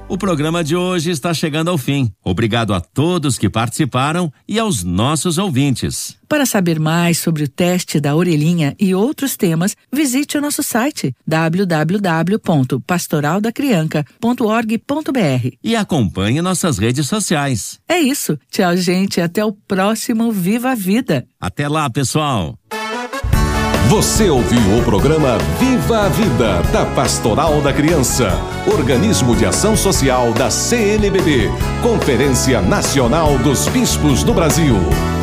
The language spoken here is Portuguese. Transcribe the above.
O programa de hoje está chegando ao fim. Obrigado a todos que participaram e aos nossos ouvintes. Para saber mais sobre o teste da orelhinha e outros temas, visite o nosso site www.pastoraldacrianca.org.br e acompanhe nossas redes sociais. É isso. Tchau, gente. Até o próximo Viva a Vida. Até lá, pessoal. Você ouviu o programa Viva a Vida, da Pastoral da Criança, organismo de ação social da CNBB, Conferência Nacional dos Bispos do Brasil.